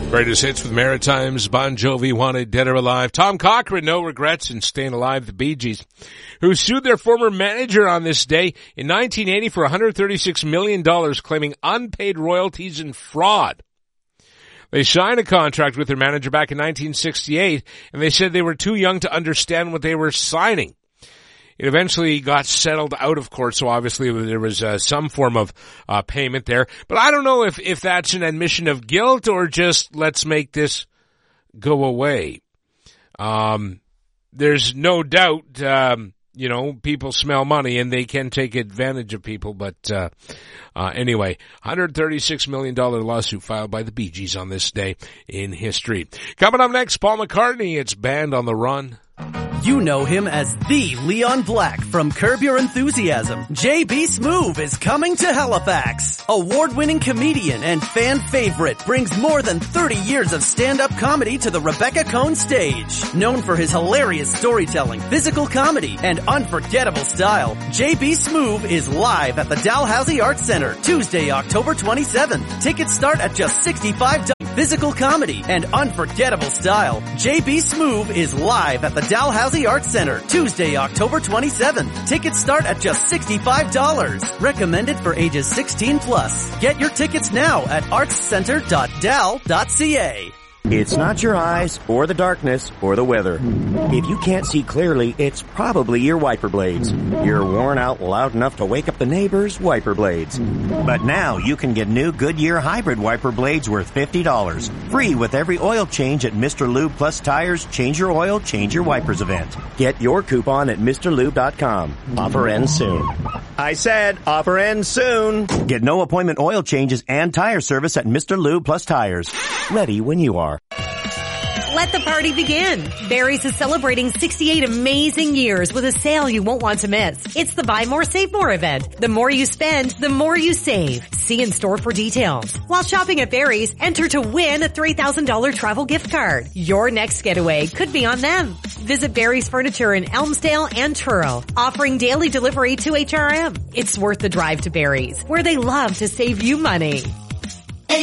Greatest hits with Maritimes, Bon Jovi, Wanted, Dead or Alive. Tom Cochrane, no regrets in staying alive. The Bee Gees, who sued their former manager on this day in 1980 for $136 million, claiming unpaid royalties and fraud. They signed a contract with their manager back in 1968, and they said they were too young to understand what they were signing. It eventually got settled out of court, so obviously there was some form of payment there. But I don't know if that's an admission of guilt or just let's make this go away. There's no doubt, people smell money and they can take advantage of people. But anyway, $136 million lawsuit filed by the Bee Gees on this day in history. Coming up next, Paul McCartney. It's Band on the Run. You know him as the Leon Black from Curb Your Enthusiasm. J.B. Smoove is coming to Halifax. Award-winning comedian and fan favorite brings more than 30 years of stand-up comedy to the Rebecca Cohn stage. Known for his hilarious storytelling, physical comedy, and unforgettable style, J.B. Smoove is live at the Dalhousie Arts Center Tuesday, October 27th. Tickets start at just $65. Physical comedy and unforgettable style. J.B. Smoove is live at the Dalhousie Arts Center Tuesday, October 27th. Tickets start at just $65. Recommended for ages 16 plus. Get your tickets now at artscenter.dal.ca. It's not your eyes, or the darkness, or the weather. If you can't see clearly, it's probably your wiper blades. You're worn out loud enough to wake up the neighbors' wiper blades. But now you can get new Goodyear hybrid wiper blades worth $50. Free with every oil change at Mr. Lube Plus Tires Change Your Oil, Change Your Wipers event. Get your coupon at MrLube.com. Offer ends soon. I said offer ends soon. Get no appointment oil changes and tire service at Mr. Lube Plus Tires. Ready when you are. Let the party begin. Barry's is celebrating 68 amazing years with a sale you won't want to miss. It's the Buy More, Save More event. The more you spend, the more you save. See in store for details. While shopping at Barry's, enter to win a $3,000 travel gift card. Your next getaway could be on them. Visit Barry's Furniture in Elmsdale and Truro, offering daily delivery to HRM. It's worth the drive to Barry's, where they love to save you money.